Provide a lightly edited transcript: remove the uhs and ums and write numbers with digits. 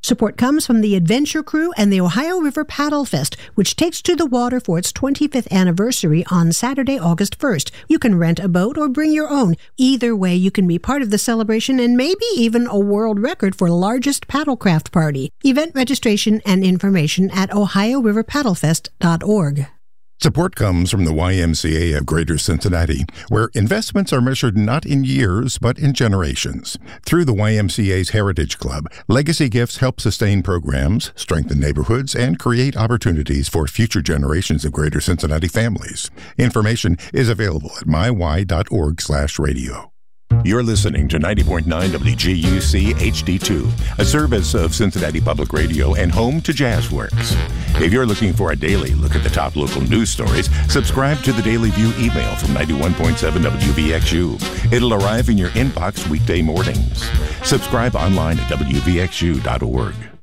Support comes from the Adventure Crew and the Ohio River Paddle Fest, which takes to the water for its 25th anniversary on Saturday, August 1st. You can rent a boat or bring your own. Either way, you can be part of the celebration and maybe even a world record for largest paddlecraft party. Event registration and information at ohioriverpaddlefest.org. Support comes from the YMCA of Greater Cincinnati, where investments are measured not in years, but in generations. Through the YMCA's Heritage Club, Legacy Gifts help sustain programs, strengthen neighborhoods, and create opportunities for future generations of Greater Cincinnati families. Information is available at myy.org/radio. You're listening to 90.9 WGUC HD2, a service of Cincinnati Public Radio and home to Jazzworks. If you're looking for a daily look at the top local news stories, subscribe to the Daily View email from 91.7 WVXU. It'll arrive in your inbox weekday mornings. Subscribe online at WVXU.org.